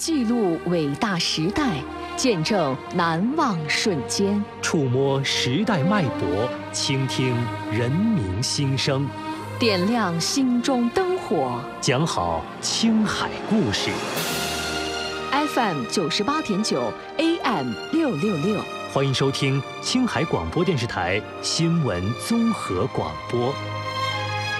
记录伟大时代，见证难忘瞬间， 触摸时代脉搏，倾听人民心声， 点亮心中灯火， 讲好青海故事。 FM 98.9 AM 666， 欢迎收听青海广播电视台新闻综合广播。